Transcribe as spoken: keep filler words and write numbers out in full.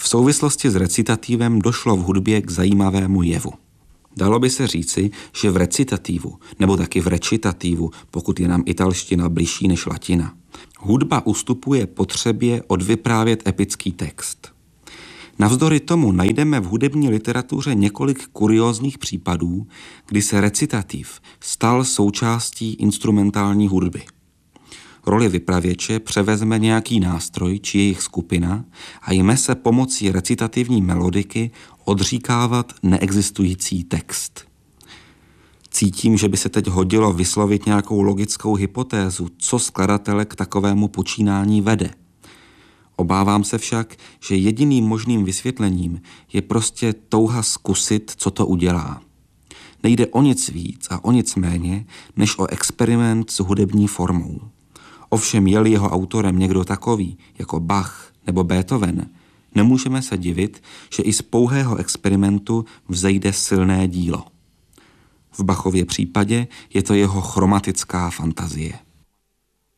V souvislosti s recitativem došlo v hudbě k zajímavému jevu. Dalo by se říci, že v recitativu, nebo taky v recitativu, pokud je nám italština bližší než latina, hudba ustupuje potřebě odvyprávět epický text. Navzdory tomu najdeme v hudební literatuře několik kuriózních případů, kdy se recitativ stal součástí instrumentální hudby. Roli vypravěče převezme nějaký nástroj či jejich skupina a jme se pomocí recitativní melodiky odříkávat neexistující text. Cítím, že by se teď hodilo vyslovit nějakou logickou hypotézu, co skladatele k takovému počínání vede. Obávám se však, že jediným možným vysvětlením je prostě touha zkusit, co to udělá. Nejde o nic víc a o nic méně, než o experiment s hudební formou. Ovšem je-li jeho autorem někdo takový, jako Bach nebo Beethoven, nemůžeme se divit, že i z pouhého experimentu vzejde silné dílo. V Bachově případě je to jeho chromatická fantazie.